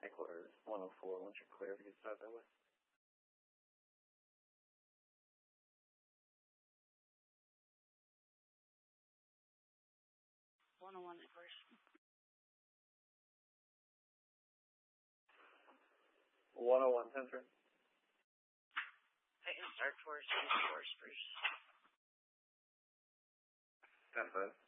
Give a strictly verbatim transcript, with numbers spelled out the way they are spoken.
Heckler one oh four, once you're clear, if you can start that way. one oh one, Heckler. one oh one, ten three. Titan Star Force, East Force, Bruce. ten five.